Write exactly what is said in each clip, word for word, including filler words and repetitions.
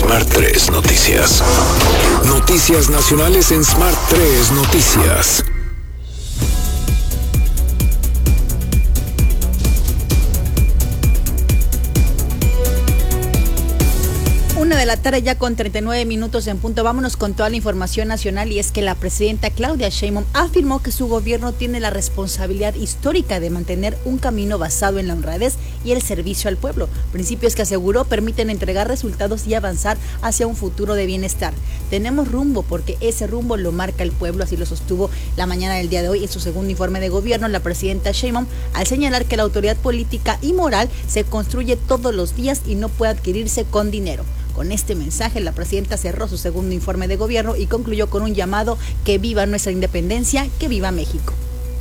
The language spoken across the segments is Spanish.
Smart tres Noticias. Noticias nacionales en Smart tres Noticias. Una de la tarde ya con treinta y nueve minutos en punto. Vámonos con toda la información nacional, y es que la presidenta Claudia Sheinbaum afirmó que su gobierno tiene la responsabilidad histórica de mantener un camino basado en la honradez y el servicio al pueblo, principios que aseguró permiten entregar resultados y avanzar hacia un futuro de bienestar. Tenemos rumbo porque ese rumbo lo marca el pueblo, así lo sostuvo la mañana del día de hoy en su segundo informe de gobierno la presidenta Sheinbaum, al señalar que la autoridad política y moral se construye todos los días y no puede adquirirse con dinero. Con este mensaje, la presidenta cerró su segundo informe de gobierno y concluyó con un llamado: que viva nuestra independencia, que viva México.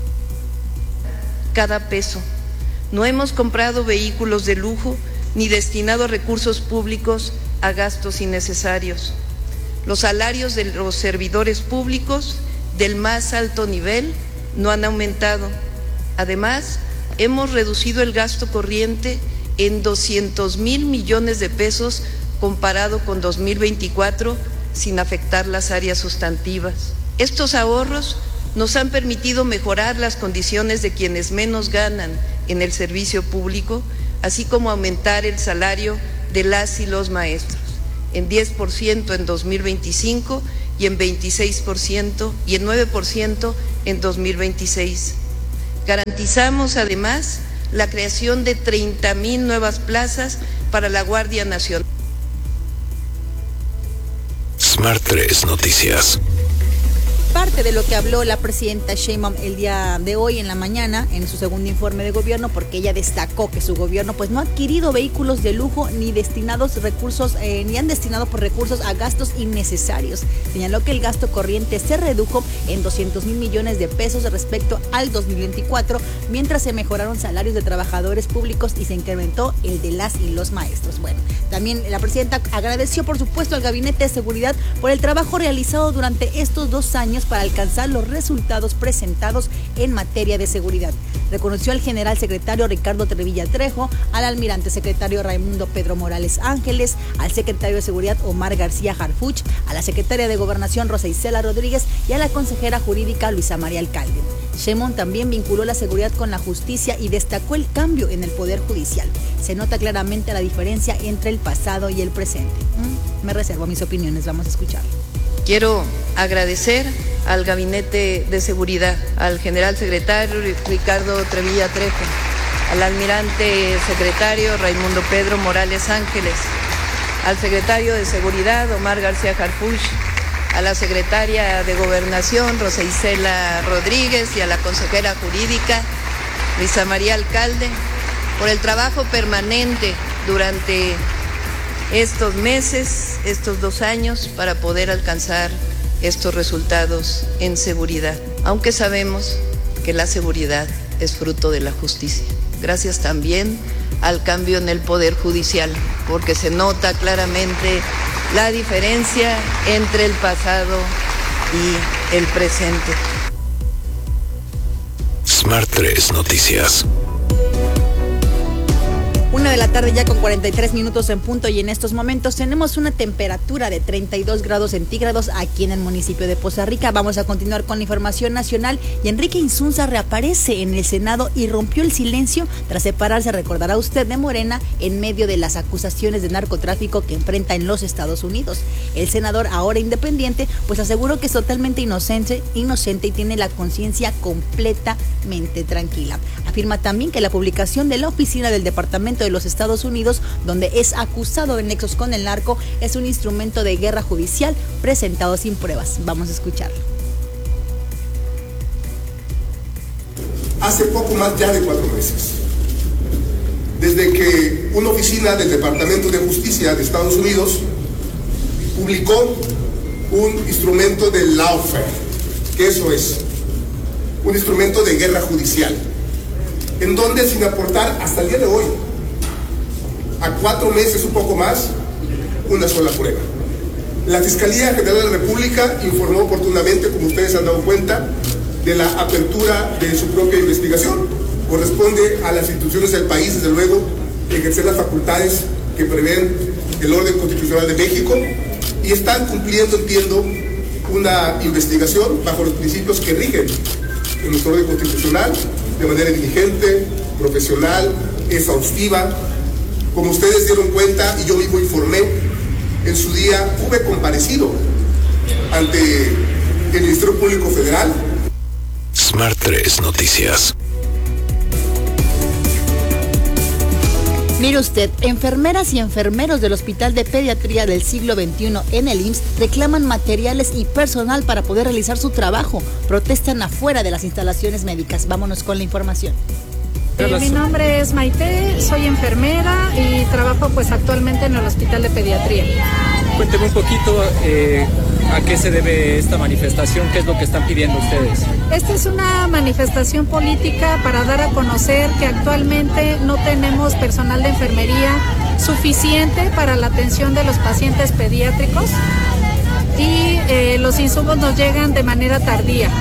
Cada peso. No hemos comprado vehículos de lujo ni destinado recursos públicos a gastos innecesarios. Los salarios de los servidores públicos del más alto nivel no han aumentado. Además, hemos reducido el gasto corriente en doscientos mil millones de pesos comparado con dos mil veinticuatro, sin afectar las áreas sustantivas. Estos ahorros nos han permitido mejorar las condiciones de quienes menos ganan en el servicio público, así como aumentar el salario de las y los maestros en diez por ciento en dos mil veinticinco y en veintiséis por ciento y en nueve por ciento en dos mil veintiséis. Garantizamos además la creación de treinta mil nuevas plazas para la Guardia Nacional. Smart tres Noticias. Parte de lo que habló la presidenta Sheinbaum el día de hoy en la mañana en su segundo informe de gobierno, porque ella destacó que su gobierno pues no ha adquirido vehículos de lujo ni destinados recursos eh, ni han destinado por recursos a gastos innecesarios. Señaló que el gasto corriente se redujo en doscientos mil millones de pesos respecto al dos mil veinticuatro, mientras se mejoraron salarios de trabajadores públicos y se incrementó el de las y los maestros. Bueno, también la presidenta agradeció por supuesto al Gabinete de Seguridad por el trabajo realizado durante estos dos años para alcanzar los resultados presentados en materia de seguridad. Reconoció al general secretario Ricardo Trevilla Trejo, al almirante secretario Raimundo Pedro Morales Ángeles, al secretario de Seguridad Omar García Harfuch, a la secretaria de Gobernación Rosa Isela Rodríguez y a la consejera jurídica Luisa María Alcalde. Sheinbaum también vinculó la seguridad con la justicia y destacó el cambio en el Poder Judicial. Se nota claramente la diferencia entre el pasado y el presente. Mm, me reservo mis opiniones, vamos a escuchar. Quiero agradecer al Gabinete de Seguridad, al general secretario Ricardo Trevilla Trejo, al almirante secretario Raimundo Pedro Morales Ángeles, al secretario de Seguridad Omar García Harfuch, a la secretaria de Gobernación Rosa Isela Rodríguez y a la consejera jurídica Luisa María Alcalde por el trabajo permanente durante estos meses, estos dos años, para poder alcanzar estos resultados en seguridad, aunque sabemos que la seguridad es fruto de la justicia. Gracias también al cambio en el Poder Judicial, porque se nota claramente la diferencia entre el pasado y el presente. Smart tres Noticias. Una de la tarde ya con cuarenta y tres minutos en punto, y en estos momentos tenemos una temperatura de treinta y dos grados centígrados aquí en el municipio de Poza Rica. Vamos a continuar con la información nacional, y Enrique Insunza reaparece en el Senado y rompió el silencio tras separarse, recordará usted, de Morena en medio de las acusaciones de narcotráfico que enfrenta en los Estados Unidos. El senador, ahora independiente, pues aseguró que es totalmente inocente, inocente y tiene la conciencia completamente tranquila. Afirma también que la publicación de la oficina del Departamento de los Estados Unidos, donde es acusado de nexos con el narco, es un instrumento de guerra judicial presentado sin pruebas. Vamos a escucharlo. Hace poco más ya de cuatro meses, desde que una oficina del Departamento de Justicia de Estados Unidos publicó un instrumento de lawfare, que eso es un instrumento de guerra judicial, en donde, sin aportar hasta el día de hoy, a cuatro meses, un poco más, una sola prueba. La Fiscalía General de la República informó oportunamente, como ustedes han dado cuenta, de la apertura de su propia investigación. Corresponde a las instituciones del país, desde luego, ejercer las facultades que prevén el orden constitucional de México y están cumpliendo, entiendo, una investigación bajo los principios que rigen en nuestro orden constitucional de manera diligente, profesional, exhaustiva. Como ustedes dieron cuenta y yo mismo informé, en su día hube comparecido ante el Ministerio Público Federal. Smart tres Noticias. Mire usted, enfermeras y enfermeros del Hospital de Pediatría del Siglo veintiuno en el I M S S reclaman materiales y personal para poder realizar su trabajo. Protestan afuera de las instalaciones médicas. Vámonos con la información. Eh, mi nombre es Maite, soy enfermera y trabajo pues actualmente en el Hospital de Pediatría. Cuénteme un poquito eh, a qué se debe esta manifestación, qué es lo que están pidiendo ustedes. Esta es una manifestación política para dar a conocer que actualmente no tenemos personal de enfermería suficiente para la atención de los pacientes pediátricos y eh, los insumos nos llegan de manera tardía.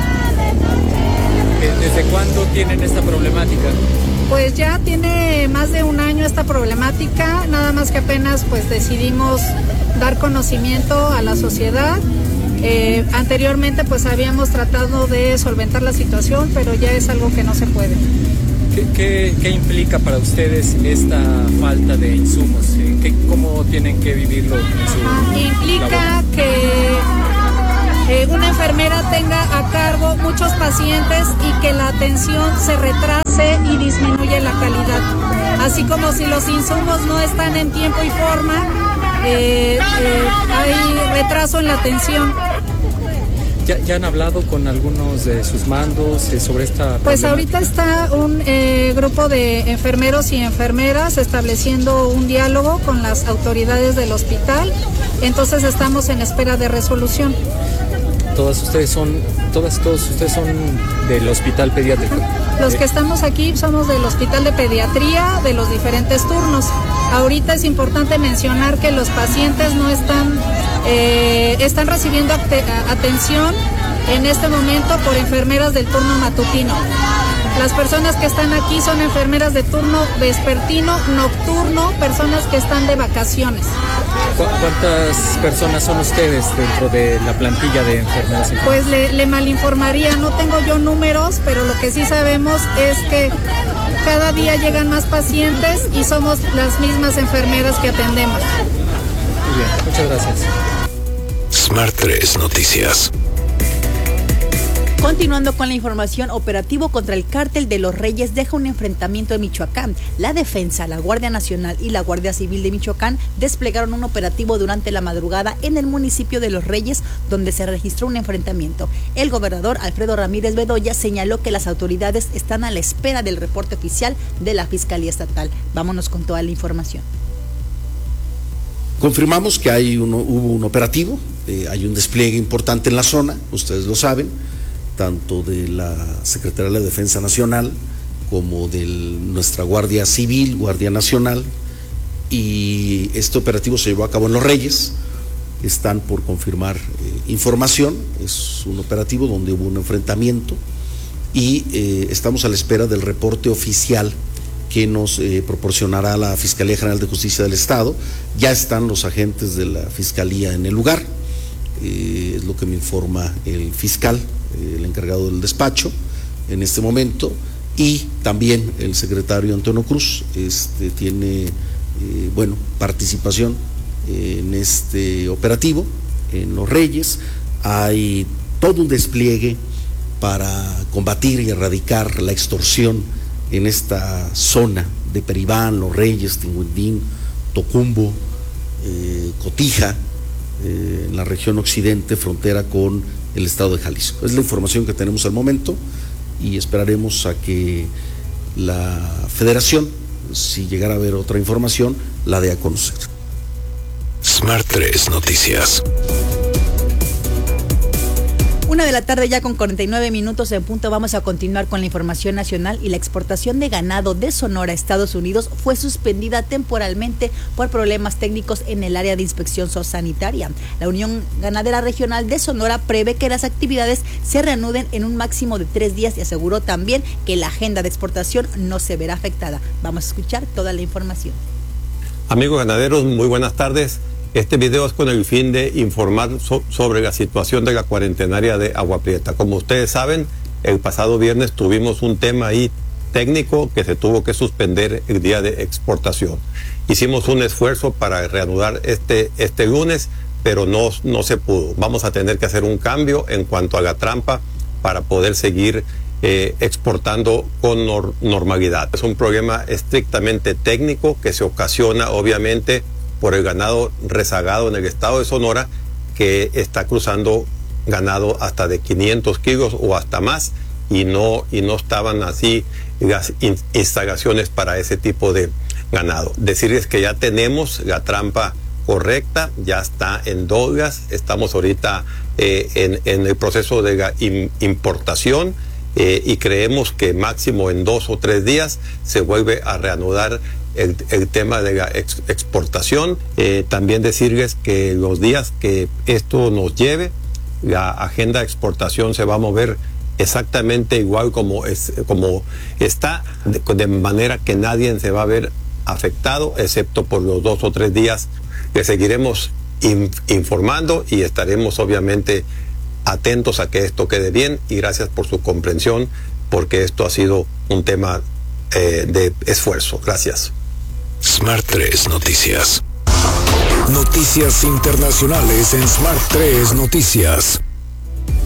¿Desde cuándo tienen esta problemática? Pues ya tiene más de un año esta problemática, nada más que apenas pues decidimos dar conocimiento a la sociedad. Eh, anteriormente pues habíamos tratado de solventar la situación, pero ya es algo que no se puede. ¿Qué, qué, qué implica para ustedes esta falta de insumos? ¿Qué, ¿Cómo tienen que vivirlo en su Ajá, implica labor? que eh, una enfermera tenga a cargo muchos pacientes y que la atención se retrase y disminuye la calidad. Así como si los insumos no están en tiempo y forma, eh, eh, hay retraso en la atención. ¿Ya, ¿Ya han hablado con algunos de sus mandos eh, sobre esta Pues problemática? ahorita está un eh, grupo de enfermeros y enfermeras estableciendo un diálogo con las autoridades del hospital, entonces estamos en espera de resolución. Todas ustedes son, todas, todos ustedes son del hospital pediátrico. Los que estamos aquí somos del hospital de pediatría, de los diferentes turnos. Ahorita es importante mencionar que los pacientes no están, eh, están recibiendo atención en este momento por enfermeras del turno matutino. Las personas que están aquí son enfermeras de turno vespertino, nocturno, personas que están de vacaciones. ¿Cuántas personas son ustedes dentro de la plantilla de enfermeras? Pues le, le malinformaría, no tengo yo números, pero lo que sí sabemos es que cada día llegan más pacientes y somos las mismas enfermeras que atendemos. Muy bien, muchas gracias. Smart tres Noticias. Continuando con la información, operativo contra el cártel de los Reyes deja un enfrentamiento en Michoacán. La Defensa, la Guardia Nacional y la Guardia Civil de Michoacán desplegaron un operativo durante la madrugada en el municipio de Los Reyes, donde se registró un enfrentamiento. El gobernador Alfredo Ramírez Bedoya señaló que las autoridades están a la espera del reporte oficial de la Fiscalía Estatal. Vámonos con toda la información. Confirmamos que hay uno, hubo un operativo, eh, hay un despliegue importante en la zona, ustedes lo saben, tanto de la Secretaría de la Defensa Nacional como de nuestra Guardia Civil, Guardia Nacional, y este operativo se llevó a cabo en Los Reyes. Están por confirmar eh, información, es un operativo donde hubo un enfrentamiento y eh, estamos a la espera del reporte oficial que nos eh, proporcionará la Fiscalía General de Justicia del Estado. Ya están los agentes de la Fiscalía en el lugar, eh, es lo que me informa el fiscal, el encargado del despacho en este momento, y también el secretario Antonio Cruz este, tiene eh, bueno, participación en este operativo en Los Reyes. Hay todo un despliegue para combatir y erradicar la extorsión en esta zona de Peribán, Los Reyes, Tinguindín, Tocumbo, eh, Cotija, eh, en la región occidente, frontera con el estado de Jalisco. Es la información que tenemos al momento y esperaremos a que la Federación, si llegara a haber otra información, la dé a conocer. Smart tres Noticias. Una de la tarde ya con cuarenta y nueve minutos en punto. Vamos a continuar con la información nacional. Y la exportación de ganado de Sonora a Estados Unidos fue suspendida temporalmente por problemas técnicos en el área de inspección zoosanitaria. La Unión Ganadera Regional de Sonora prevé que las actividades se reanuden en un máximo de tres días y aseguró también que la agenda de exportación no se verá afectada. Vamos a escuchar toda la información. Amigos ganaderos, muy buenas tardes. Este video es con el fin de informar so sobre la situación de la cuarentenaria de Agua Prieta. Como ustedes saben, el pasado viernes tuvimos un tema ahí técnico que se tuvo que suspender el día de exportación. Hicimos un esfuerzo para reanudar este, este lunes, pero no, no se pudo. Vamos a tener que hacer un cambio en cuanto a la trampa para poder seguir eh, exportando con nor normalidad. Es un problema estrictamente técnico que se ocasiona obviamente por el ganado rezagado en el estado de Sonora, que está cruzando ganado hasta de quinientos kilos o hasta más, y no, y no estaban así las in instalaciones para ese tipo de ganado. Decirles que ya tenemos la trampa correcta, ya está en Douglas, estamos ahorita eh, en, en el proceso de la in importación eh, y creemos que máximo en dos o tres días se vuelve a reanudar el, el tema de la ex exportación. Eh, también decirles que los días que esto nos lleve, la agenda de exportación se va a mover exactamente igual como, es, como está, de, de manera que nadie se va a ver afectado, excepto por los dos o tres días que seguiremos in, informando, y estaremos obviamente atentos a que esto quede bien, y gracias por su comprensión, porque esto ha sido un tema eh, de esfuerzo. Gracias. Smart tres Noticias. Noticias internacionales en Smart tres Noticias.